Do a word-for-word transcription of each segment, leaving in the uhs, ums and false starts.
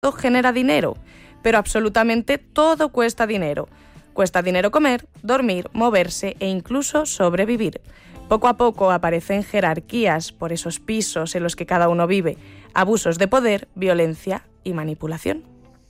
genera dinero, pero absolutamente todo cuesta dinero. Cuesta dinero comer, dormir, moverse e incluso sobrevivir. Poco a poco aparecen jerarquías por esos pisos en los que cada uno vive, abusos de poder, violencia y manipulación.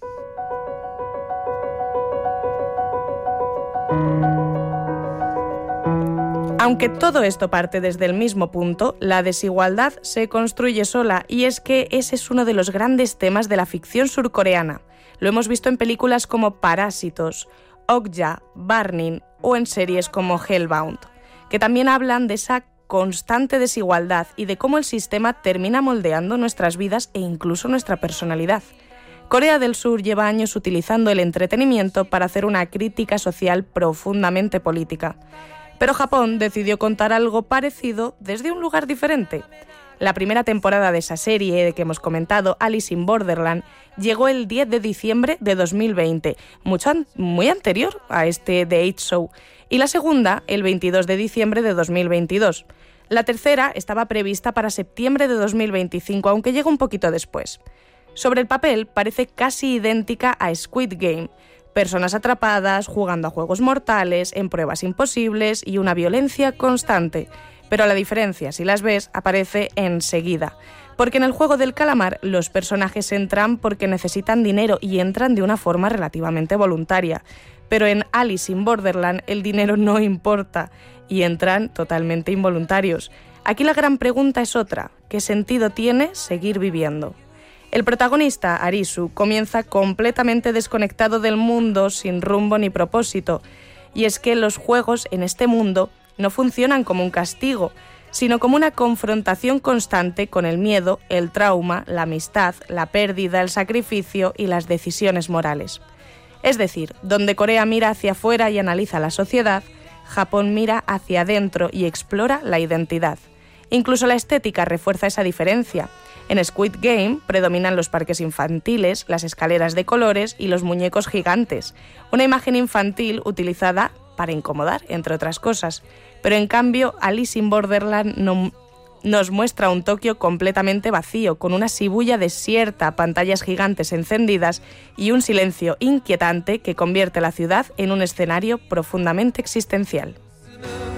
Aunque todo esto parte desde el mismo punto, la desigualdad se construye sola, y es que ese es uno de los grandes temas de la ficción surcoreana. Lo hemos visto en películas como Parásitos, Okja, Burning o en series como Hellbound, que también hablan de esa constante desigualdad y de cómo el sistema termina moldeando nuestras vidas e incluso nuestra personalidad. Corea del Sur lleva años utilizando el entretenimiento para hacer una crítica social profundamente política. Pero Japón decidió contar algo parecido desde un lugar diferente. La primera temporada de esa serie de que hemos comentado, Alice in Borderland, llegó el diez de diciembre de dos mil veinte, mucho an- muy anterior a este The Eight Show, y la segunda el veintidós de diciembre de dos mil veintidós. La tercera estaba prevista para septiembre de dos mil veinticinco, aunque llegó un poquito después. Sobre el papel parece casi idéntica a Squid Game. Personas atrapadas, jugando a juegos mortales, en pruebas imposibles y una violencia constante. Pero la diferencia, si las ves, aparece enseguida. Porque en el juego del calamar los personajes entran porque necesitan dinero y entran de una forma relativamente voluntaria. Pero en Alice in Borderland el dinero no importa y entran totalmente involuntarios. Aquí la gran pregunta es otra: ¿qué sentido tiene seguir viviendo? El protagonista, Arisu, comienza completamente desconectado del mundo, sin rumbo ni propósito. Y es que los juegos en este mundo no funcionan como un castigo, sino como una confrontación constante con el miedo, el trauma, la amistad, la pérdida, el sacrificio y las decisiones morales. Es decir, donde Corea mira hacia afuera y analiza la sociedad, Japón mira hacia adentro y explora la identidad. Incluso la estética refuerza esa diferencia. En Squid Game predominan los parques infantiles, las escaleras de colores y los muñecos gigantes, una imagen infantil utilizada para incomodar, entre otras cosas. Pero en cambio, Alice in Borderland no, nos muestra un Tokio completamente vacío, con una Shibuya desierta, pantallas gigantes encendidas y un silencio inquietante que convierte la ciudad en un escenario profundamente existencial.